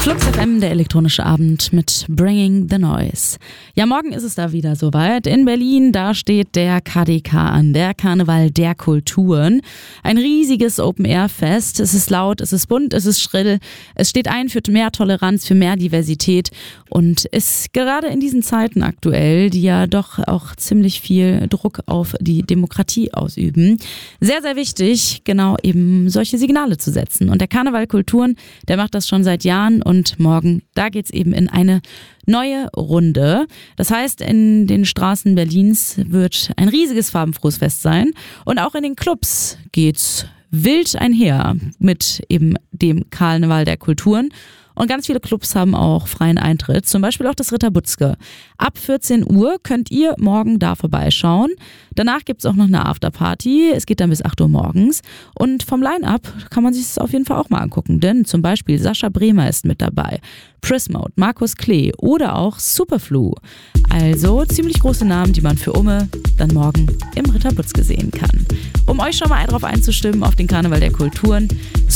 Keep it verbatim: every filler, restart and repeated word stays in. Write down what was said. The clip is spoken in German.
Flux F M, der elektronische Abend mit Bringing the Noise. Ja, morgen ist es da wieder soweit. In Berlin, da steht der K D K an, der Karneval der Kulturen. Ein riesiges Open-Air-Fest. Es ist laut, es ist bunt, es ist schrill. Es steht ein für mehr Toleranz, für mehr Diversität und ist gerade in diesen Zeiten aktuell, die ja doch auch ziemlich viel Druck auf die Demokratie ausüben, sehr, sehr wichtig, genau eben solche Signale zu setzen. Und der Karneval Kulturen, der macht das schon seit Jahren und morgen, da geht's eben in eine neue Runde. Das heißt, in den Straßen Berlins wird ein riesiges farbenfrohes Fest sein und auch in den Clubs geht's wild einher mit eben dem Karneval der Kulturen. Und ganz viele Clubs haben auch freien Eintritt, zum Beispiel auch das Ritter Butzke. Ab vierzehn Uhr könnt ihr morgen da vorbeischauen. Danach gibt's auch noch eine Afterparty, es geht dann bis acht Uhr morgens. Und vom Line-Up kann man sich das auf jeden Fall auch mal angucken, denn zum Beispiel Sascha Bremer ist mit dabei, Prismode, Markus Klee oder auch Superflu. Also ziemlich große Namen, die man für Umme dann morgen im Ritter Butzke sehen kann. Um euch schon mal drauf einzustimmen auf den Karneval der Kulturen,